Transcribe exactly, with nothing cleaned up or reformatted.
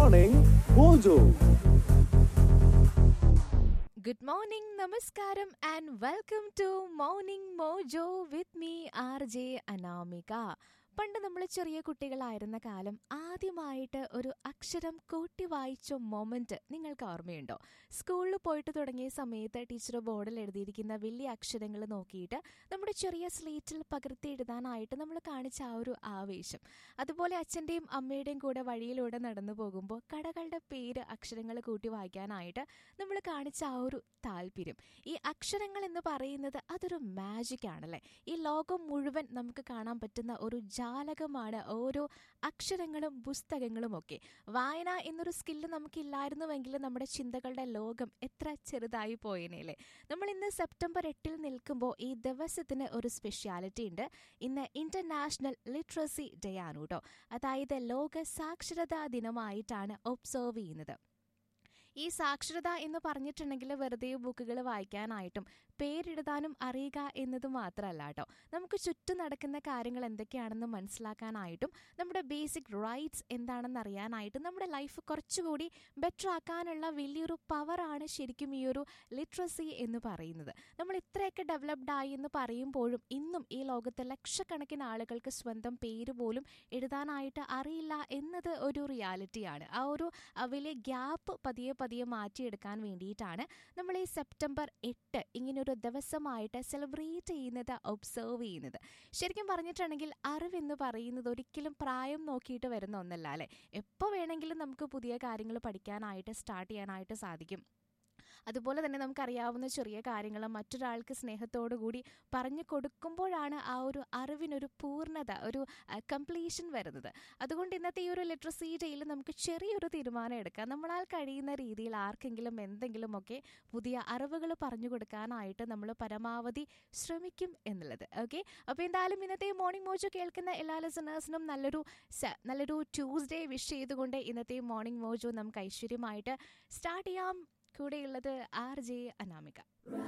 Morning Mojo. Good morning, namaskaram, and welcome to Morning Mojo with me, R J Anamika. പണ്ട് നമ്മൾ ചെറിയ കുട്ടികളായിരുന്ന കാലം ആദ്യമായിട്ട് ഒരു അക്ഷരം കൂട്ടി വായിച്ച മൊമെന്റ് നിങ്ങൾക്ക് ഓർമ്മയുണ്ടോ? സ്കൂളിൽ പോയിട്ട് തുടങ്ങിയ സമയത്ത് ടീച്ചർ ബോർഡിൽ എഴുതിയിരിക്കുന്ന വലിയ അക്ഷരങ്ങൾ നോക്കിയിട്ട് നമ്മുടെ ചെറിയ സ്ലേറ്റിൽ പകർത്തി എഴുതാനായിട്ട് നമ്മൾ കാണിച്ച ആ ഒരു ആവേശം, അതുപോലെ അച്ഛൻ്റെയും അമ്മയുടെയും കൂടെ വഴിയിലൂടെ നടന്നു പോകുമ്പോൾ കടകളുടെ പേര് അക്ഷരങ്ങൾ കൂട്ടി വായിക്കാനായിട്ട് നമ്മൾ കാണിച്ച ആ ഒരു താല്പര്യം. ഈ അക്ഷരങ്ങൾ എന്ന് പറയുന്നത് അതൊരു മാജിക് ആണല്ലേ. ഈ ലോകം മുഴുവൻ നമുക്ക് കാണാൻ പറ്റുന്ന ഒരു ജാലകമാണ് ഓരോ അക്ഷരങ്ങളും പുസ്തകങ്ങളും ഒക്കെ. വായന എന്നൊരു സ്കില്ല് നമുക്കില്ലായിരുന്നുവെങ്കിൽ നമ്മുടെ ചിന്തകളുടെ ലോകം എത്ര ചെറുതായി പോയേനല്ലേ. നമ്മൾ ഇന്ന് സെപ്റ്റംബർ എട്ടിൽ നിൽക്കുമ്പോൾ ഈ ദിവസത്തിന് ഒരു സ്പെഷ്യാലിറ്റി ഉണ്ട്. ഇന്ന് ഇന്റർനാഷണൽ ലിറ്ററസി ഡേ ആണ് കേട്ടോ. അതായത് ലോക സാക്ഷരതാ ദിനമായിട്ടാണ് ഒബ്സർവ് ചെയ്യുന്നത്. ഈ സാക്ഷരത എന്ന് പറഞ്ഞിട്ടുണ്ടെങ്കിൽ വെറുതെ ബുക്കുകൾ വായിക്കാനായിട്ടും പേരെഴുതാനും അറിയുക എന്നത് മാത്രമല്ല കേട്ടോ. നമുക്ക് ചുറ്റും നടക്കുന്ന കാര്യങ്ങൾ എന്തൊക്കെയാണെന്ന് മനസ്സിലാക്കാനായിട്ടും നമ്മുടെ ബേസിക് റൈറ്റ്സ് എന്താണെന്ന് അറിയാനായിട്ടും നമ്മുടെ ലൈഫ് കുറച്ചുകൂടി ബെറ്റർ ആക്കാനുള്ള വലിയൊരു പവറാണ് ശരിക്കും ഈ ഒരു ലിറ്ററസി എന്ന് പറയുന്നത്. നമ്മൾ ഇത്രയൊക്കെ ഡെവലപ്ഡ് ആയി എന്ന് പറയുമ്പോഴും ഇന്നും ഈ ലോകത്തെ ലക്ഷക്കണക്കിന് ആളുകൾക്ക് സ്വന്തം പേര് പോലും എഴുതാനായിട്ട് അറിയില്ല എന്നത് ഒരു റിയാലിറ്റിയാണ്. ആ ഒരു വലിയ ഗ്യാപ്പ് പതിയെ പതിയെ മാറ്റിയെടുക്കാൻ വേണ്ടിയിട്ടാണ് നമ്മൾ ഈ സെപ്റ്റംബർ എട്ട് ഇങ്ങനൊരു ദിവസമായിട്ട് സെലിബ്രേറ്റ് ചെയ്യുന്നത്, ഒബ്സർവ് ചെയ്യുന്നത്. ശരിക്കും പറഞ്ഞിട്ടുണ്ടെങ്കിൽ അറിവെന്ന് പറയുന്നത് ഒരിക്കലും പ്രായം നോക്കിയിട്ട് വരുന്ന ഒന്നല്ല അല്ലേ. എപ്പോൾ വേണമെങ്കിലും നമുക്ക് പുതിയ കാര്യങ്ങൾ പഠിക്കാനായിട്ട് സ്റ്റാർട്ട് ചെയ്യാനായിട്ട് സാധിക്കും. അതുപോലെ തന്നെ നമുക്കറിയാവുന്ന ചെറിയ കാര്യങ്ങൾ മറ്റൊരാൾക്ക് സ്നേഹത്തോടു കൂടി പറഞ്ഞു കൊടുക്കുമ്പോഴാണ് ആ ഒരു അറിവിനൊരു പൂർണ്ണത, ഒരു കംപ്ലീഷൻ വരുന്നത്. അതുകൊണ്ട് ഇന്നത്തെ ഈ ഒരു ലിറ്ററസി ഡേയിൽ നമുക്ക് ചെറിയൊരു തീരുമാനം എടുക്കാം. നമ്മളാൽ കഴിയുന്ന രീതിയിൽ ആർക്കെങ്കിലും എന്തെങ്കിലുമൊക്കെ പുതിയ അറിവുകൾ പറഞ്ഞു കൊടുക്കാനായിട്ട് നമ്മൾ പരമാവധി ശ്രമിക്കും എന്നുള്ളത്. ഓക്കെ, അപ്പോൾ എന്തായാലും ഇന്നത്തെ മോർണിംഗ് മോജോ കേൾക്കുന്ന എല്ലാ ലിസണേഴ്സിനും നല്ലൊരു നല്ലൊരു ട്യൂസ്ഡേ വിഷ് ചെയ്തുകൊണ്ട് ഇന്നത്തെ മോർണിംഗ് മോജോ നമുക്ക് ഐശ്വര്യമായിട്ട് സ്റ്റാർട്ട് ചെയ്യാം. കൂടെയുള്ളത് ആർ ജെ അനാമിക.